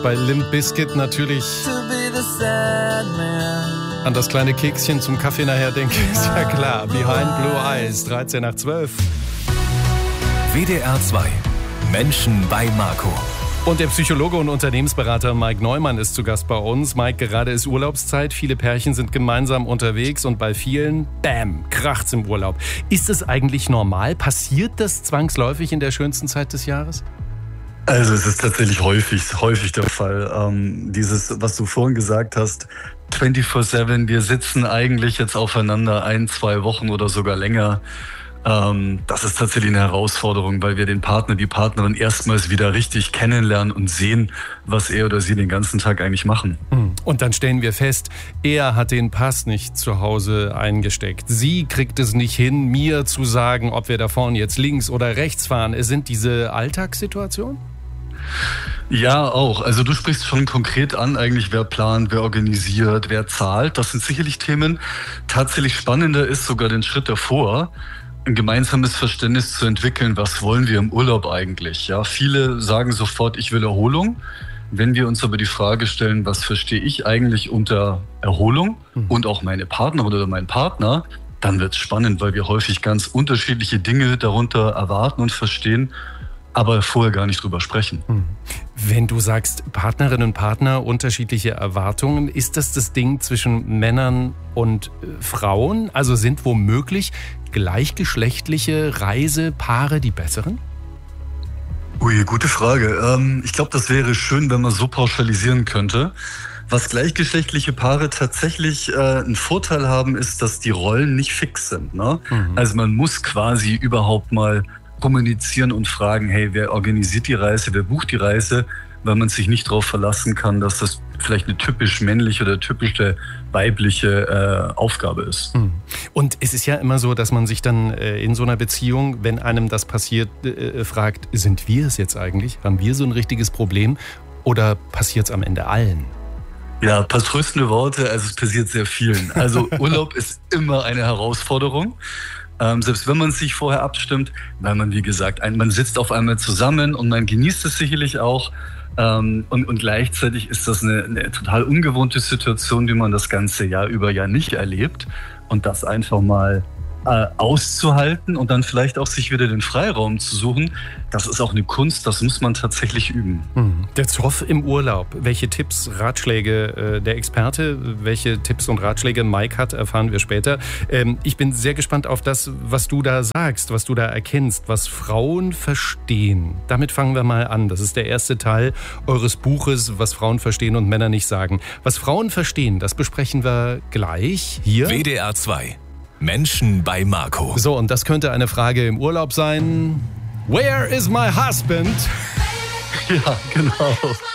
bei Limp Bizkit natürlich an das kleine Kekschen zum Kaffee nachher denke, ist ja klar. Behind Blue Eyes, 13 nach 12. WDR 2. Menschen bei Marco. Und der Psychologe und Unternehmensberater Mike Neumann ist zu Gast bei uns. Mike, gerade ist Urlaubszeit, viele Pärchen sind gemeinsam unterwegs und bei vielen, bam, kracht's im Urlaub. Ist es eigentlich normal? Passiert das zwangsläufig in der schönsten Zeit des Jahres? Also es ist tatsächlich häufig der Fall. Dieses, was du vorhin gesagt hast, 24/7, wir sitzen eigentlich jetzt aufeinander 1-2 Wochen oder sogar länger. Das ist tatsächlich eine Herausforderung, weil wir den Partner, die Partnerin erstmals wieder richtig kennenlernen und sehen, was er oder sie den ganzen Tag eigentlich machen. Und dann stellen wir fest, er hat den Pass nicht zu Hause eingesteckt. Sie kriegt es nicht hin, mir zu sagen, ob wir da vorne jetzt links oder rechts fahren. Es sind diese Alltagssituationen? Ja, auch. Also du sprichst schon konkret an, eigentlich wer plant, wer organisiert, wer zahlt. Das sind sicherlich Themen. Tatsächlich spannender ist sogar den Schritt davor, ein gemeinsames Verständnis zu entwickeln, was wollen wir im Urlaub eigentlich. Ja, viele sagen sofort, ich will Erholung. Wenn wir uns aber die Frage stellen, was verstehe ich eigentlich unter Erholung und auch meine Partnerin oder mein Partner, dann wird es spannend, weil wir häufig ganz unterschiedliche Dinge darunter erwarten und verstehen, aber vorher gar nicht drüber sprechen. Wenn du sagst, Partnerinnen und Partner, unterschiedliche Erwartungen, ist das Ding zwischen Männern und Frauen? Also sind womöglich gleichgeschlechtliche Reisepaare die besseren? Ui, gute Frage. Ich glaube, das wäre schön, wenn man so pauschalisieren könnte. Was gleichgeschlechtliche Paare tatsächlich einen Vorteil haben, ist, dass die Rollen nicht fix sind. Ne? Also man muss quasi überhaupt mal kommunizieren und fragen, hey, wer organisiert die Reise, wer bucht die Reise, weil man sich nicht darauf verlassen kann, dass das vielleicht eine typisch männliche oder typische weibliche Aufgabe ist. Und es ist ja immer so, dass man sich dann in so einer Beziehung, wenn einem das passiert, fragt, sind wir es jetzt eigentlich? Haben wir so ein richtiges Problem oder passiert es am Ende allen? Ja, ein paar tröstende Worte, also es passiert sehr vielen. Also Urlaub ist immer eine Herausforderung. Selbst wenn man sich vorher abstimmt, weil man, wie gesagt, man sitzt auf einmal zusammen und man genießt es sicherlich auch. Und gleichzeitig ist das eine total ungewohnte Situation, die man das ganze Jahr über ja nicht erlebt. Und das einfach mal auszuhalten und dann vielleicht auch sich wieder den Freiraum zu suchen, das ist auch eine Kunst, das muss man tatsächlich üben. Der Zoff im Urlaub. Welche Tipps, Ratschläge der Experte, welche Tipps und Ratschläge Mike hat, erfahren wir später. Ich bin sehr gespannt auf das, was du da sagst, was du da erkennst, was Frauen verstehen. Damit fangen wir mal an. Das ist der erste Teil eures Buches, was Frauen verstehen und Männer nicht sagen. Was Frauen verstehen, das besprechen wir gleich hier. WDR 2. Menschen bei Marco. So, und das könnte eine Frage im Urlaub sein. Where is my husband? Ja, genau.